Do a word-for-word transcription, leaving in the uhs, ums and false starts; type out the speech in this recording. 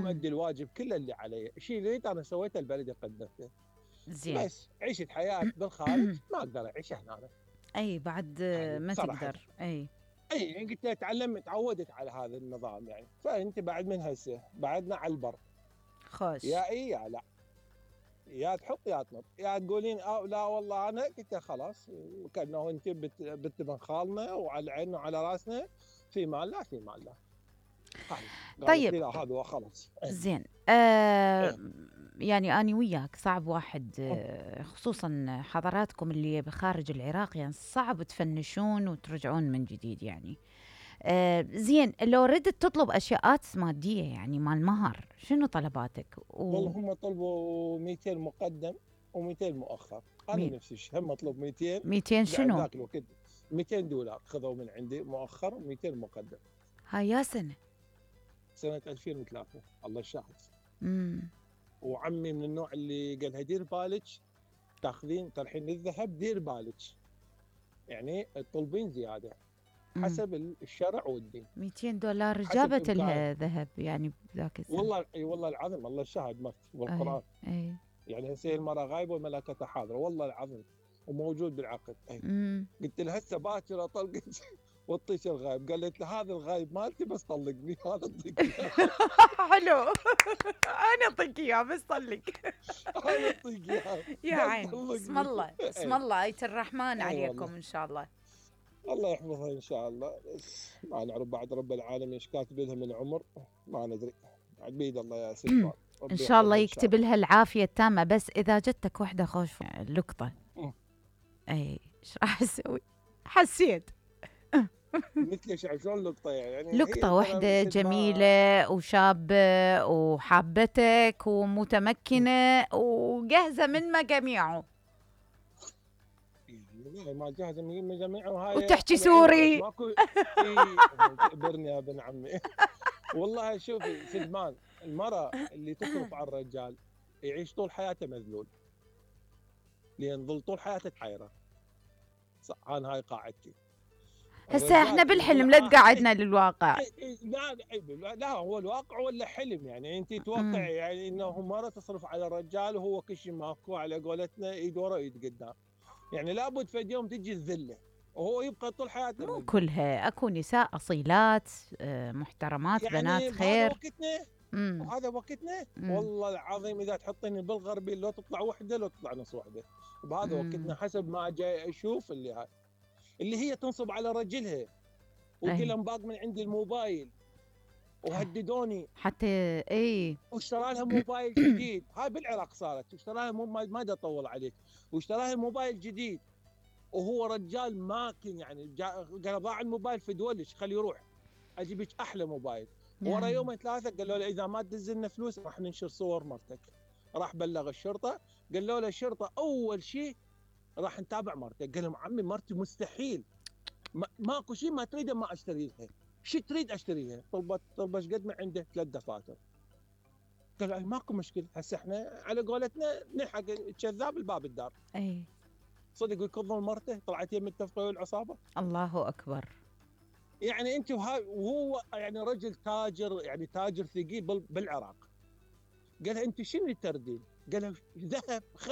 إمم. مأدي الواجب كله اللي علي، الشيء اللي أريد أنا سويته البلد قدمته، زين. بس عِشت حياة بالخارج ما أقدر أعيشها هنا أنا، أي بعد يعني ما صراحةً. تقدر، أي. أي يعني قُلت لها اتعلمت اتعودت على هذا النظام يعني، فأنتِ بعد من هسه بعدنا على البر، خوش. يا إي يا لأ، يا تحط يا تنط، يا تقولين آه لا والله أنا، قُلت لها خلاص وكأنه أنتِ بنت بنت من خالنا وعلى عيننا وعلى راسنا، في مال لا في مال لا، هاي قالت طيب لي لا هذا هو خلاص. إيه. زين. آآ إيه. يعني أني وياك صعب واحد إمم. آه، خصوصًا حضراتكم اللي بخارج العراق يعني صعب تفنشون وترجعون من جديد يعني. آآ زين لو ردت تطلب أشياءات مادية يعني مال مهر، شنو طلباتك؟ و والله هم طلبوا مئتين مقدم و200 مؤخر، أنا مي نفس الشيء هم مطلوب مئتين مئتين بعد شنو؟ ذاك الوقت مئتين دولار خذوا من عندي مؤخر و200 مقدم، هاي يا سنة. سنة ألفين وثلاثة الله الشاهد. إمم. وعمي من النوع اللي قال لها دير بالك تاخذين ترحين الذهب دير بالك، يعني تطلبين زيادة إمم. حسب ال الشرع والدين، مئتين دولار حسب جابت إمكانه. لها ذهب يعني بذاك الزمن. والله أي والله العظيم الله الشاهد مرتي أي، والقرآن. أي. يعني هسه هي المرأة غايبة والملائكة حاضرة والله العظيم وموجود بالعقد. أي. إمم. قلت له هسه باكر اطلقك واطيش الغايب، قالت له هذا الغايب مالتي بس طلقني هذا اعطيك اياه. حلو. أنا أعطيك إياه بس طلق. انا اعطيك اياه يا بس عيني، اسم طلقني. الله، اسم اي. الله، آية الرحمن اي والله عليكم إن شاء الله. الله يحفظها ان شاء الله، بس ما نعرف بعد رب العالمين ايش كاتب لها من عمر، ما ندري، بعد بيد الله يا سلطان، إن ربي شاء الله يحفظها ان شاء يكتب الله. لها العافية التامة، بس إذا جتك وحدة خوش لقطة، أمم. أي إيش راح أسوي؟ حسيت مثل ايش يعني شلون لقطه يعني يعني لقطة هي ترى واحدة مثل ما جميلة وشابة وحابتك ومتمكنة وجاهزة من ما جميعه يعني ما جاهزه من جميع وهاي وتحكي على عينها بس سوري. ماكو. اي برني يا ابن عمي. والله شوفي سلمان، المرأة اللي تصرف على الرجال يعيش طول حياته مذلول، لأن ظل طول حياته تحايره، صح أنا هاي قاعدتي. هسه احنا الرجال اللي بالحلم لا بالعاهة إيه تقعدنا للواقع. إيه إيه لا لا لا هو الواقع ولا حلم يعني أنت توقع امم. يعني إنه مرة تصرف على الرجال وهو كل شيء ماكو على قولتنا ايد ورا وايد قدام، يعني لابد في يوم تجي الذلة وهو يبقى طول حياته مو مذلول. كلها، اكو نساء اصيلات آه، محترمات بنات يعني بهذا خير. وقتنا امم. وهذا وقتنا امم. والله العظيم اذا تحطيني بالغربي لو تطلع وحده لو تطلع نص وحده، بهذا وقتنا امم. حسب ما جاي اشوف اللي هاي اللي هي تنصب على رجلها وتقول اي. له مباق من عندي الموبايل وهددوني، حتى اي. واشترى لها موبايل جديد، هاي بالعراق صارت، اشترى لها موبايل ما دا اطول عليك، واشترى لها موبايل جديد وهو رجال ماكن يعني قال ضاع الموبايل في دولش خليه يروح اجيب لك احلى موبايل. ورا يعني يومين ثلاثه قالوا له اذا ما تدز لنا فلوس راح ننشر صور مرتك، راح بلغ الشرطه، قالوا له الشرطه اول شيء راح نتابع مرتك، قال لهم عمي مرتي مستحيل ما ماكو شيء ما تريده ما اشتري لها، شو تريد اشتريها؟ طلبت طلبت ايش قد ما عنده ثلاث دفاتر، قال أي ماكو مشكله هسه احنا على قولتنا نلحق الكذاب الباب الدار، اي. صدق يكظون مرته طلعت يم التفقه والعصابه. الله اكبر. يعني انت وهاي وهو يعني رجل تاجر يعني تاجر ثقيل بالعراق، قال لها انت شنو تردين؟ قال لها ذهب